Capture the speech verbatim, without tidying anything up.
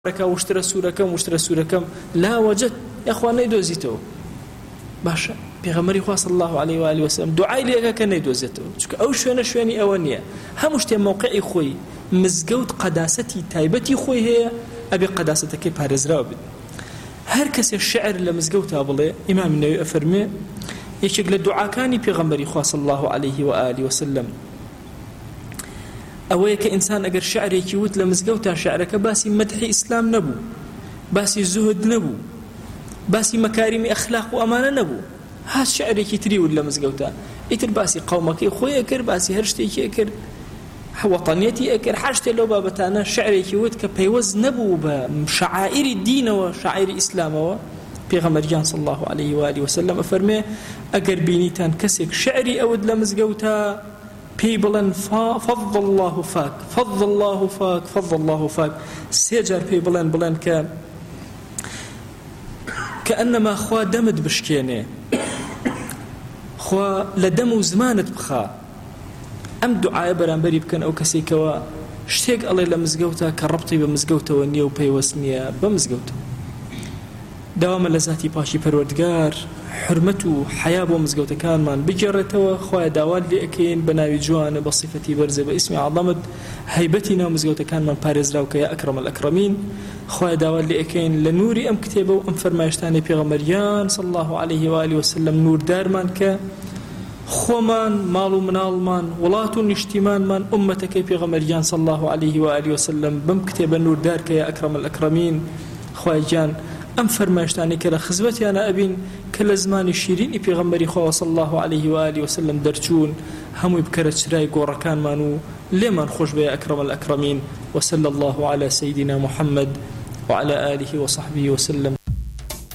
ركا واشترى سورة كم واشترى سورة كم لا وجد يا أخوان يدوزيته باشا بيغمري خوا صلى الله عليه وآله وسلم دعاء لي كان يدوزيته أو شوينا شويني أوانية همشتي موقعي خوي مزجوت قداستي تايبتي خوي هي أبي قداستك بارزراو بد هر كسي الشعر اللي مزجوتها بلي إمام النووي أفرمي يشكل الدعاء كان بيغمري خوا صلى الله عليه وآله وسلم أويك إنسان أجر شعري كيوت لمزجوتها شعرك باسي مدح إسلام نبو باسي زهد نبو باسي مكارم أخلاق وأمانة نبو هذا شعري كتري ولا مزجوتها يتر باسي قومك خوي أكر باسي هرشتي كأكر وطنيتي أكر حاجتي لو بابتانا شعري كيوت كبيوز نبو بشعائر الدين وشعائر الإسلام بيغمر صلى الله عليه وآله وسلم أفرمي أجر بينيتان كسك شعري أود لمزجوتها بيبلن فضل الله فاك فضل الله فاك فضل الله فاك سيجر بيبلن بلن ك كأنما خوا دمد بشكينه خوا لدم زمانت بخا أم دعاء برانبري بكن أو كسيكوا شتيق الله لمزقوتا كربطي بمزقوتا ونيو بيوسنيا بمزقوتا دوام لذاتي باشي پروردگار حرمته حياة بمزقوتا كان من بجرته خواه داوال لي أكين بناوي جوان بصفتي برزة باسمي عظمت هيبتنا ومزقوتا كان من بارز راوك يا أكرم الأكرمين خواه داوال لي أكين لنوري أم كتابه وأم فرمايشتاني بيغمريان صلى الله عليه وآله وسلم نور دارمان ك خومان مالو منالمان ولاتو نشتمان من أمتك بيغمريان صلى الله عليه وآله وسلم بم كتاب نور دارك يا أكرم الأكرمين خواه جان أم فرماشتاني كلا خزوتي أنا أبين كلا زمان الشيرين بيغمري خوا صلى الله عليه وآله وسلم درجون هم يبكرت شراي قوركان مانو لمن خوش بيا أكرم الأكرمين وصلى الله على سيدنا محمد وعلى آله وصحبه وسلم.